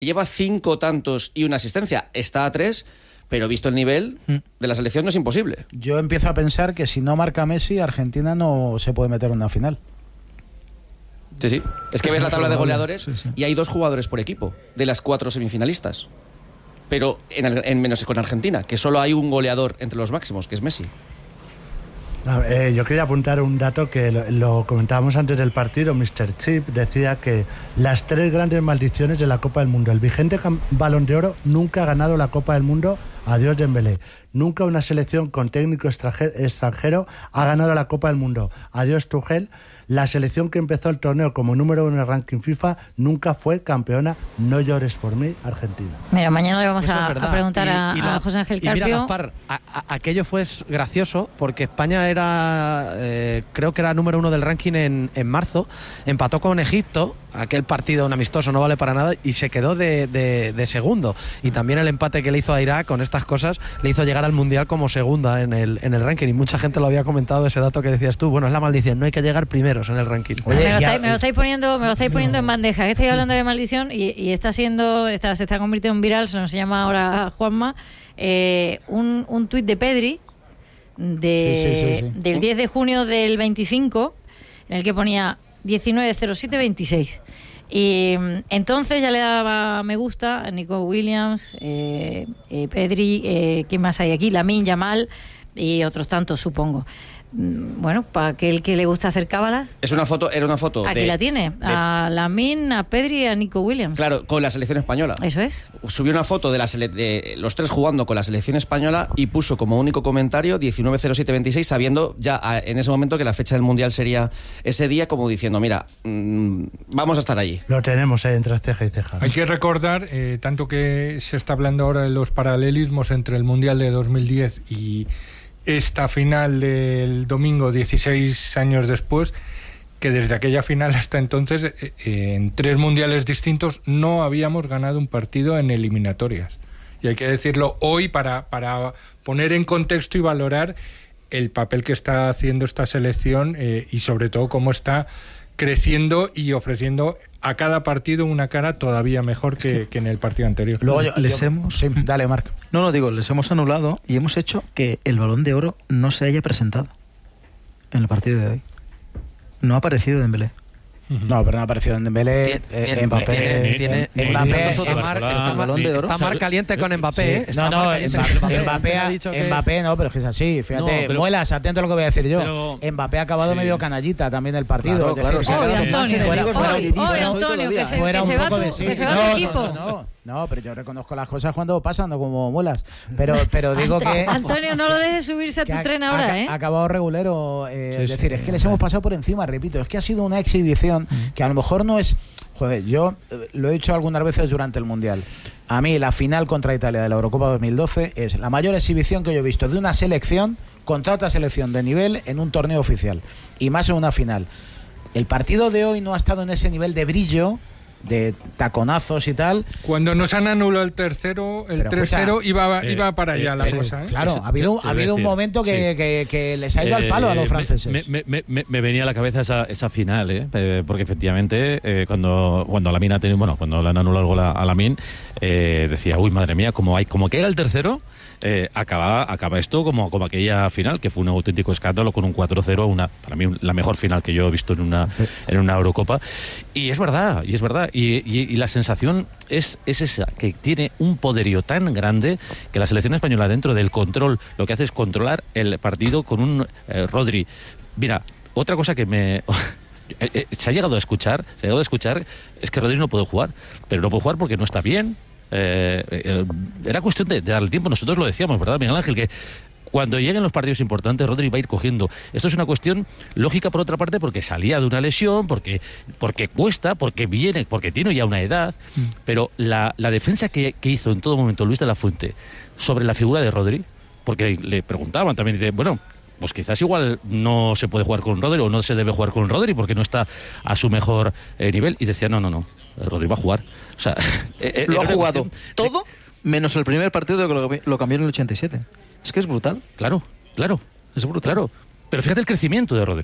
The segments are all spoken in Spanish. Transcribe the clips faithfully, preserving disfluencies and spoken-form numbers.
lleva cinco tantos y una asistencia. Está a tres, pero visto el nivel de la selección no es imposible. Yo empiezo a pensar que si no marca Messi, Argentina no se puede meter en una final. Sí, sí. Es que ves la tabla de goleadores sí, sí. y hay dos jugadores por equipo de las cuatro semifinalistas. Pero en, en menos con Argentina, que solo hay un goleador entre los máximos, que es Messi. No, eh, yo quería apuntar un dato que lo, lo comentábamos antes del partido. mister Chip decía que las tres grandes maldiciones de la Copa del Mundo: el vigente Balón de Oro nunca ha ganado la Copa del Mundo, adiós Dembélé; nunca una selección con técnico extranjero, extranjero ha ganado la Copa del Mundo, adiós Tuchel; la selección que empezó el torneo como número uno en el ranking FIFA nunca fue campeona. No llores por mí, Argentina. Mira, mañana le vamos Eso a, es verdad. a preguntar Y- a, y a la- José Ángel y mira, Carpio. Gaspar, a- a- aquello fue gracioso porque España era, eh, creo que era número uno del ranking en, en marzo, empató con Egipto, aquel partido un amistoso no vale para nada, y se quedó de, de, de segundo. Y también el empate que le hizo a Irak con estas cosas le hizo llegar al Mundial como segunda en el, en el ranking, y mucha gente lo había comentado, ese dato que decías tú. Bueno, es la maldición, no hay que llegar primeros en el ranking. me, lo estáis, me lo estáis poniendo, me lo estáis poniendo en bandeja. Que estáis hablando de maldición y, y está siendo, está, se está convirtiendo en viral, se nos llama ahora Juanma, eh, un, un tuit de Pedri de, Sí, sí, sí, sí. del diez de junio del veinticinco, en el que ponía diecinueve cero siete veintiséis. Y mm, entonces ya le daba me gusta a Nico Williams, eh, eh, Pedri, eh, ¿quién más hay aquí? Lamine Yamal y otros tantos, supongo. Mm, Bueno, para aquel que le gusta hacer cábalas, Es una foto, era una foto aquí de, la tiene. de- A Lamine, a Pedri y a Nico Williams. claro, con la selección española. Eso es. Subió una foto de, la sele- de los tres jugando con la selección española y puso como único comentario diecinueve cero siete veintiséis, sabiendo ya a- en ese momento que la fecha del Mundial sería ese día, como diciendo, mira, mmm, vamos a estar allí. Lo tenemos eh, entre ceja y ceja. Hay que recordar, eh, tanto que se está hablando ahora de los paralelismos entre el Mundial de dos mil diez y esta final del domingo, dieciséis años después, que desde aquella final hasta entonces, eh, eh, en tres mundiales distintos, no habíamos ganado un partido en eliminatorias. Y hay que decirlo hoy para, para poner en contexto y valorar el papel que está haciendo esta selección eh, y sobre todo cómo está creciendo y ofreciendo a cada partido una cara todavía mejor que, que en el partido anterior. Luego yo- les yo- hemos... Sí, dale, Marc. No, no, digo, les hemos anulado y hemos hecho que el Balón de Oro no se haya presentado en el partido de hoy. No ha aparecido Dembélé. No, pero no ha aparecido en Dembélé, eh, Mbappé. Tiene, tiene, eh, Mbappé, Mbappé, está, Mar- Barcelona, está, Mar- Balón de Oro. está Mar caliente con Mbappé, ¿eh? Sí. Está No, Mar no, caliente Mbappé, con Mbappé, Me ha dicho que- Mbappé no, pero es que es así, fíjate. No, pero- Muelas, atento a lo que voy a decir yo. Pero- Mbappé ha acabado sí. medio canallita también del partido. Claro, es decir, claro, se ha Hoy, quedado Antonio, más fuera- hoy, fuera- hoy, fuera- Antonio, que se, fuera que un se va poco tu, de sí. que se va No, tu no, equipo. No, no, no, pero yo reconozco las cosas cuando pasan, no como muelas. Pero, pero digo Ant- que... Antonio, no lo dejes subirse a que tu ha- tren ha- ahora, ¿eh? ha acabado regulero, eh, Sí, es decir, sí, es que les sí. hemos pasado por encima, repito, es que ha sido una exhibición que a lo mejor no es... Joder, yo eh, lo he dicho algunas veces durante el Mundial. A mí la final contra Italia de la Eurocopa dos mil doce es la mayor exhibición que yo he visto de una selección contra otra selección de nivel en un torneo oficial, y más en una final. El partido de hoy no ha estado en ese nivel de brillo, de taconazos y tal. Cuando nos han anulado el tercero, el Pero, tres cero, escucha, iba, eh, iba para allá eh, la eh, cosa. ¿eh? Claro, Eso ha habido, te- te ha voy a habido un decir, momento que, sí. que- que les ha ido al palo a los Eh, franceses. Me, me- me- me- me venía a la cabeza esa, esa final, ¿eh? Eh, porque efectivamente eh, cuando cuando Lamine ha tenido, bueno, cuando le han anulado el gol a, a Lamine, eh, decía, uy, madre mía, como hay, como caiga el tercero, eh, acaba, acaba esto como, como aquella final, que fue un auténtico escándalo con un cuatro cero, una, para mí la mejor final que yo he visto en una, en una Eurocopa. Y es verdad, y es verdad, y, y- y la sensación es, es esa, que tiene un poderío tan grande que la selección española, dentro del control, lo que hace es controlar el partido con un eh, Rodri. Mira, otra cosa que me... eh, eh, se ha llegado a escuchar, se ha llegado a escuchar, es que Rodri no puede jugar, pero no puede jugar porque no está bien. Eh, eh, era cuestión de, de darle tiempo. Nosotros lo decíamos, ¿verdad, Miguel Ángel? Que cuando lleguen los partidos importantes, Rodri va a ir cogiendo. Esto es una cuestión lógica, por otra parte, porque salía de una lesión, porque, porque cuesta, porque viene, porque tiene ya una edad. Mm. Pero la, la defensa que, que hizo en todo momento Luis de la Fuente sobre la figura de Rodri, porque le preguntaban también, dice, bueno, pues quizás igual no se puede jugar con Rodri o no se debe jugar con Rodri porque no está a su mejor eh, nivel. Y decía, no, no, no, Rodri va a jugar. O sea, eh, Lo ha era jugado cuestión- todo menos el primer partido que lo, lo cambió en el ochenta y siete. Es que es brutal. Claro, claro. Es brutal. Claro. Pero fíjate el crecimiento de Rodri.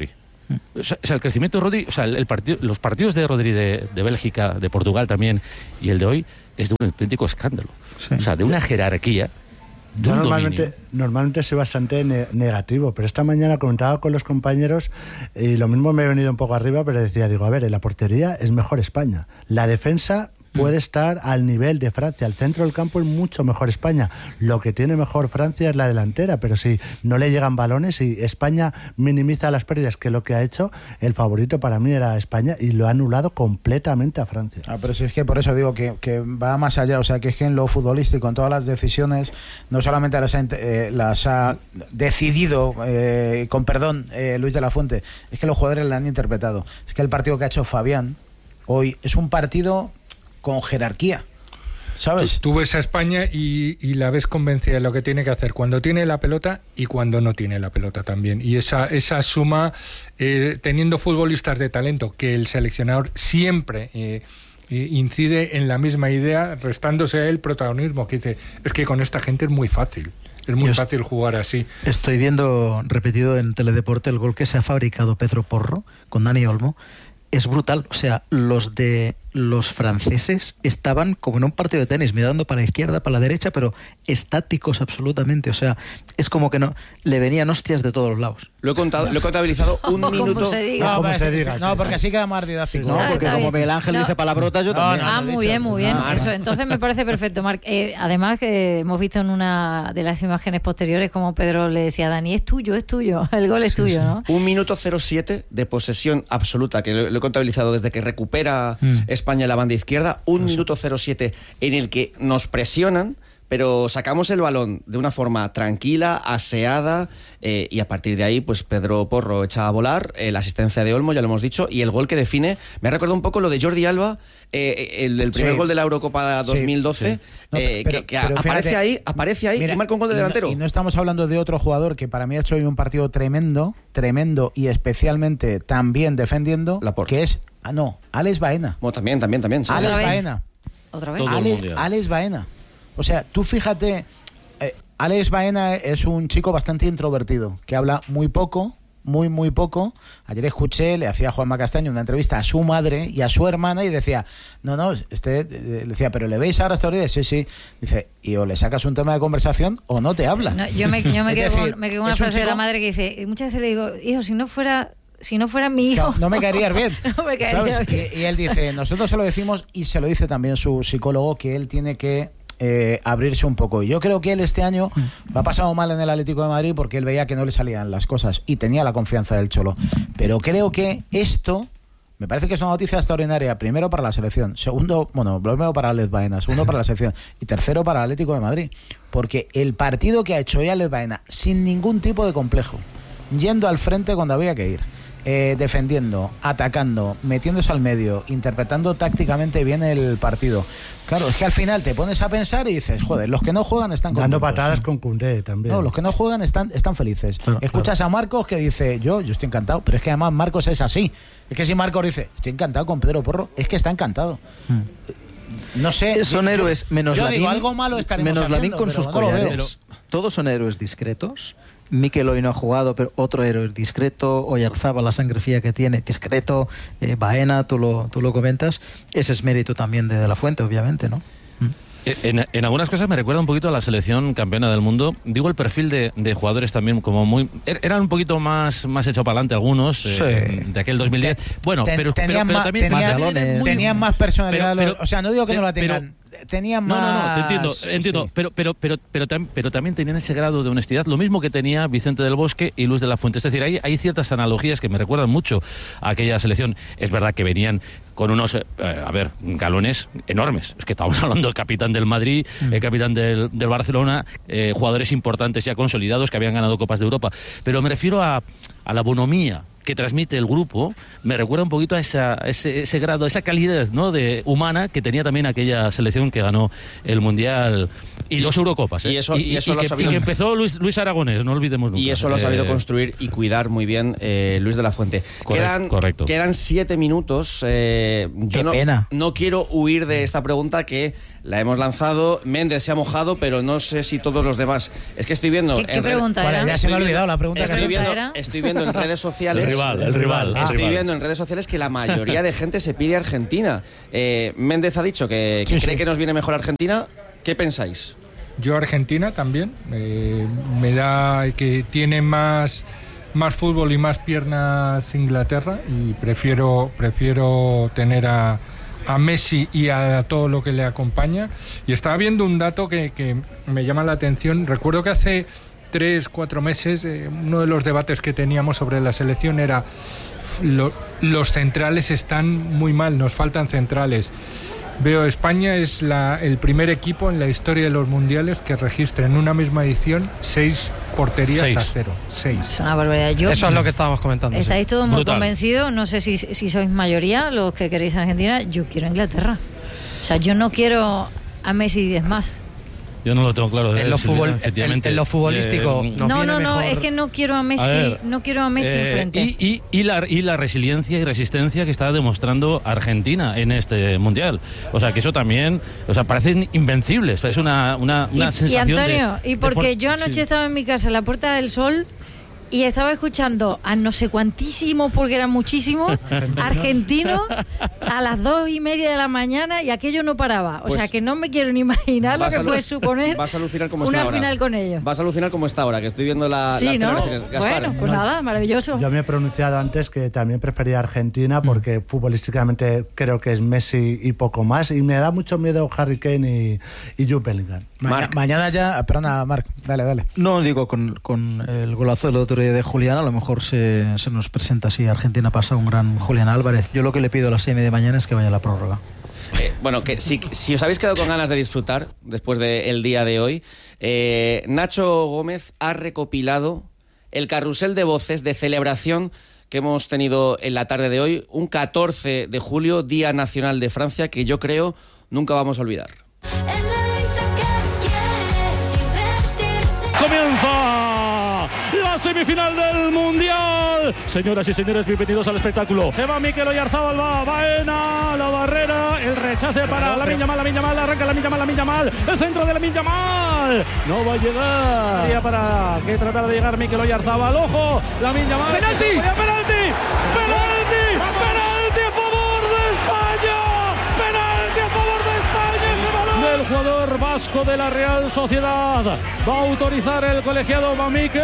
O sea, el crecimiento de Rodri, o sea, el, el partido, los partidos de Rodri de, de Bélgica, de Portugal también, y el de hoy, es de un auténtico escándalo. Sí. O sea, de una jerarquía. Yo normalmente, normalmente soy bastante ne- negativo, pero esta mañana comentaba con los compañeros y lo mismo me he venido un poco arriba, pero decía, digo, a ver, en la portería es mejor España. La defensa puede estar al nivel de Francia. El centro del campo es mucho mejor España. Lo que tiene mejor Francia es la delantera, pero si no le llegan balones y España minimiza las pérdidas, que es lo que ha hecho, el favorito para mí era España y lo ha anulado completamente a Francia. Ah, pero si es que por eso digo que, que va más allá, o sea, que es que en lo futbolístico, en todas las decisiones, no solamente las ha, eh, las ha decidido, eh, con perdón, eh, Luis de la Fuente, es que los jugadores la han interpretado. Es que el partido que ha hecho Fabián hoy es un partido con jerarquía, ¿sabes? Tú, tú ves a España y, y la ves convencida de lo que tiene que hacer cuando tiene la pelota y cuando no tiene la pelota también. Y esa, esa suma, eh, teniendo futbolistas de talento, que el seleccionador siempre eh, eh, incide en la misma idea, restándose a él protagonismo, que dice, es que con esta gente es muy fácil. Es muy Yo fácil jugar así. Estoy viendo repetido en Teledeporte el gol que se ha fabricado Pedro Porro con Dani Olmo. Es brutal, o sea, los de los franceses estaban como en un partido de tenis, mirando para la izquierda, para la derecha, pero estáticos absolutamente, o sea, es como que no le venían hostias de todos los lados. Lo he contado, lo he contabilizado un ¿Cómo minuto. se diga? No, ¿Cómo pues, se sí, diga? sí, no, porque así queda más didáctico. No, Ah, porque está como bien. Miguel Ángel No. dice palabrotas, yo también. no, Ah, no, muy bien, muy bien. no, Eso, no. entonces me parece perfecto, Marc. Eh, además que hemos visto en una de las imágenes posteriores como Pedro le decía a Dani, es tuyo, es tuyo, el gol es Sí, tuyo, sí. ¿no? Un minuto cero siete de posesión absoluta, que lo, lo he contabilizado desde que recupera Mm. España la banda izquierda. Un minuto cero siete en el que nos presionan, pero sacamos el balón de una forma tranquila, aseada, eh, y a partir de ahí, pues Pedro Porro echa a volar, eh, la asistencia de Olmo, ya lo hemos dicho, y el gol que define, me ha recordado un poco lo de Jordi Alba, eh, el, el primer Sí. gol de la Eurocopa dos mil doce, Sí, sí. No, eh, pero- que, que pero aparece fíjate, ahí, aparece ahí mira, y marca un gol de y no- delantero. Y no estamos hablando de otro jugador que para mí ha hecho hoy un partido tremendo, tremendo y especialmente también defendiendo, Laporte. que es, ah no, Alex Baena. Bueno, también, también, también. sí. Alex ¿Otra vez? Baena. Otra vez. Todo el Alex, mundial. Alex Baena. O sea, tú fíjate, eh, Alex Baena es un chico bastante introvertido, que habla muy poco, muy, muy poco. Ayer escuché, le hacía a Juanma Castaño una entrevista a su madre y a su hermana y decía, no, no, este, eh, le decía, pero ¿le veis ahora esta hora? Sí, sí. Dice, y o le sacas un tema de conversación o no te habla. No, yo me, yo me Es quedo decir, con, me quedo con una es un frase de la chico- madre que dice, muchas veces le digo, hijo, si no fuera... Si no fuera mi hijo... No, no me caerías bien. No me caería ¿sabes? bien. Y, y él dice, nosotros se lo decimos y se lo dice también su psicólogo, que él tiene que eh, abrirse un poco. Y yo creo que él este año lo ha pasado mal en el Atlético de Madrid porque él veía que no le salían las cosas y tenía la confianza del Cholo. Pero creo que esto... Me parece que es una noticia extraordinaria, primero para la selección, segundo, bueno, primero para Alex Baena, segundo para la selección y tercero para el Atlético de Madrid, porque el partido que ha hecho hoy Alex Baena, sin ningún tipo de complejo, yendo al frente cuando había que ir, eh, defendiendo, atacando, metiéndose al medio, interpretando tácticamente bien el partido. Claro, es que al final te pones a pensar y dices, joder, los que no juegan están Dando contentos. patadas con Koundé también. No, los que no juegan están, están felices. Claro, Escuchas a Marcos que dice, yo, yo estoy encantado, pero es que además Marcos es así. Es que si Marcos dice, estoy encantado con Pedro Porro, es que está encantado. No sé. Son yo- héroes, menos yo Lavín, digo, algo malo estaremos menos Lavín haciendo, con pero sus no lo veo. collares. Todos son héroes discretos. Mikel hoy no ha jugado, pero otro héroe discreto. Oyarzabal, la sangre fría que tiene, discreto. Eh, Baena, tú lo, tú lo comentas. Ese es mérito también de De La Fuente, obviamente, ¿no? Mm. En, en algunas cosas me recuerda un poquito a la selección campeona del mundo. Digo, el perfil de, de jugadores también como muy... er- Eran un poquito más, más hecho para adelante algunos, Sí. eh, de aquel dos mil diez. Bueno, Ten- pero, pero, tenían pero más- también... tenían- también balones. eran muy- Tenían más personalidad, Pero- los- pero- o sea, no digo que no la pero- tengan, tenían No, más... no, no, te entiendo, entiendo, sí. pero, pero, pero, pero, tam- pero también tenían ese grado de honestidad, lo mismo que tenía Vicente del Bosque y Luis de la Fuente. Es decir, hay, hay ciertas analogías que me recuerdan mucho a aquella selección. Es verdad que venían con unos, eh, a ver, galones enormes. Es que estamos hablando del capitán del Madrid, el capitán del, del Barcelona, eh, jugadores importantes ya consolidados que habían ganado Copas de Europa. Pero me refiero a, a la bonomía que transmite el grupo, me recuerda un poquito a, esa, a ese, ese grado, esa calidez, ¿no?, de humana que tenía también aquella selección que ganó el Mundial y dos Eurocopas. ¿eh? y eso- y eso lo ha que, sabido- y que empezó Luis, Luis Aragonés, no olvidemos nunca. Y eso lo ha sabido Eh, construir y cuidar muy bien eh, Luis de la Fuente. Correcto, quedan, correcto. quedan siete minutos. eh, yo Qué no, pena. no quiero huir de esta pregunta que la hemos lanzado. Méndez se ha mojado, pero no sé si todos los demás. Es que estoy viendo... ¿Qué, qué en red- pregunta Vale, era? ya se me ha olvidado la pregunta que Estoy has viendo, era. estoy viendo en redes sociales rival, el rival. Estoy el rival. viendo en redes sociales que la mayoría de gente se pide Argentina. Eh, Méndez ha dicho que, que Sí, cree sí. que nos viene mejor Argentina. ¿Qué pensáis? Yo Argentina también. Eh, me da que tiene más, más fútbol y más piernas Inglaterra y prefiero, prefiero tener a, a Messi y a todo lo que le acompaña. Y estaba viendo un dato que, que me llama la atención. Recuerdo que hace tres, cuatro meses eh, uno de los debates que teníamos sobre la selección era lo, los centrales están muy mal, nos faltan centrales. Veo España es la, el primer equipo en la historia de los mundiales que registra en una misma edición seis porterías Seis. a cero. Seis. Es una barbaridad. Yo, Eso es lo que estábamos comentando. sí. estáis todos muy Brutal. convencidos. No sé si, si sois mayoría los que queréis a Argentina. Yo quiero a Inglaterra. O sea, yo no quiero a Messi y diez más. Yo no lo tengo claro. En eh, lo Silvia, fútbol- efectivamente. en- en lo futbolístico, Eh, Nos no, viene no, no. mejor- Es que no quiero a Messi. A ver, no quiero a Messi eh, enfrente. y, y, y, la, y la resiliencia y resistencia que está demostrando Argentina en este mundial. O sea, que eso también. O sea, parecen invencibles. Es una, una, una y, y sensación. de- Antonio, y de porque for- yo anoche sí. estaba en mi casa en la Puerta del Sol y estaba escuchando a no sé cuantísimos, porque eran muchísimos, argentinos a las dos y media de la mañana y aquello no paraba. O Pues sea que no me quiero ni imaginar lo vas que a- puede suponer vas a alucinar como una está ahora. final con ellos. Vas a alucinar como está ahora, que estoy viendo la, Sí, las ¿no? celebraciones. Gaspar. Bueno, pues nada, maravilloso. Yo me he pronunciado antes que también prefería Argentina porque futbolísticamente creo que es Messi y poco más. Y me da mucho miedo Harry Kane y, y Jude Bellingham. Ma- Marc. mañana ya, perdona, Marc, dale, dale. No, digo, con, con el golazo del otro día de Julián, a lo mejor se, se nos presenta así. Argentina pasa un gran Julián Álvarez. Yo lo que le pido a las seis y media de mañana es que vaya a la prórroga. Eh, bueno, que si, si os habéis quedado con ganas de disfrutar después del día de hoy, eh, Nacho Gómez ha recopilado el carrusel de voces de celebración que hemos tenido en la tarde de hoy, un catorce de julio, Día Nacional de Francia, que yo creo nunca vamos a olvidar. Comienza la semifinal del Mundial. Señoras y señores, bienvenidos al espectáculo. Se va Mikel Oyarzabal, va Baena, la barrera, el rechace para Lamine Yamal, Lamine Yamal, arranca Lamine Yamal, Lamine Yamal, el centro de Lamine Yamal. No va a llegar. Sería para que tratara de llegar Mikel Oyarzabal. Ojo, Lamine Yamal. ¡Penalti! ¡Penalti! ¡Penalti! ¡Penalti a favor de España! ¡Penalti a favor de España! ¡Ese balón! Del jugador vasco de la Real Sociedad. Va a autorizar el colegiado Mamique.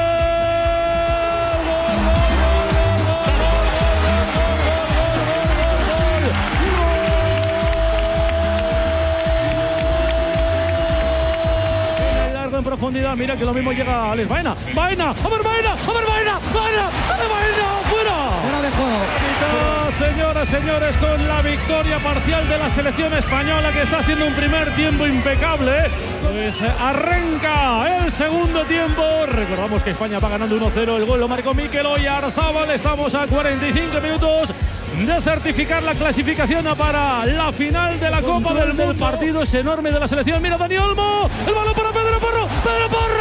En profundidad, mira que lo mismo llega Alex Baena. Baena, a ver Baena, a ver Baena, Baena, sale Baena, fuera. Fuera de juego. Señoras, señores, con la victoria parcial de la selección española que está haciendo un primer tiempo impecable. Pues arranca el segundo tiempo. Recordamos que España va ganando uno cero. El gol lo marcó Mikel Oyarzabal. Estamos a cuarenta y cinco minutos de certificar la clasificación para la final de la Copa del Mundo. El partido es enorme de la selección. Mira Dani Olmo. El balón para Pedro Porro. Pedro Porro.